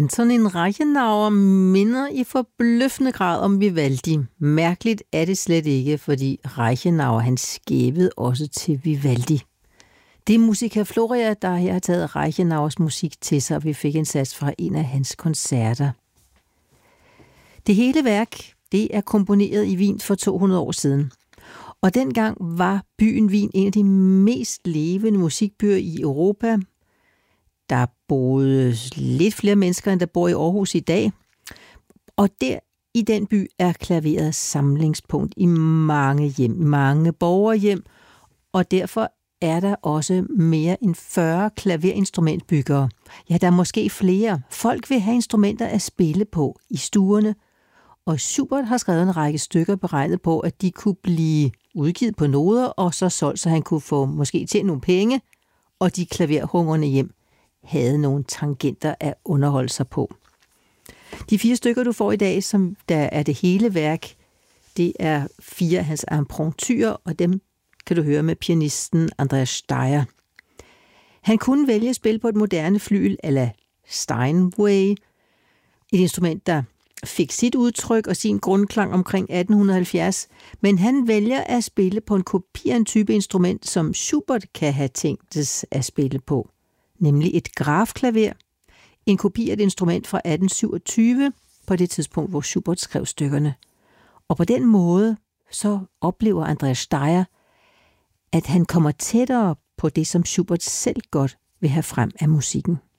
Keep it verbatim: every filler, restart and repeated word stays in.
Antonin Reichenauer minder i forbløffende grad om Vivaldi. Mærkeligt er det slet ikke, fordi Reichenauer han skævede også til Vivaldi. Det er Musica Floria, der her har taget Reichenauers musik til sig, og vi fik en sats fra en af hans koncerter. Det hele værk, det er komponeret i Wien for to hundrede år siden. Og dengang var byen Wien en af de mest levende musikbyer i Europa. Der boede lidt flere mennesker, end der bor i Aarhus i dag. Og der i den by er klaveret samlingspunkt i mange hjem, mange borgerhjem. Og derfor er der også mere end fyrre klaverinstrumentbyggere. Ja, der er måske flere. Folk vil have instrumenter at spille på i stuerne. Og Schubert har skrevet en række stykker beregnet på, at de kunne blive udgivet på noder, og så solgt, så han kunne få måske til nogle penge, og de klaverhungerne hjem havde nogle tangenter at underholde sig på. De fire stykker, du får i dag, som der er det hele værk, det er fire af hans impromptuer, og dem kan du høre med pianisten Andreas Steyr. Han kunne vælge at spille på et moderne flygel a la Steinway, et instrument, der fik sit udtryk og sin grundklang omkring atten halvfjerds, men han vælger at spille på en kopi af en type instrument, som Schubert kan have tænktes at spille på, nemlig et grafklaver, en kopi af et instrument fra atten syvogtyve, på det tidspunkt, hvor Schubert skrev stykkerne. Og på den måde, så oplever Andreas Steyr, at han kommer tættere på det, som Schubert selv godt vil have frem af musikken.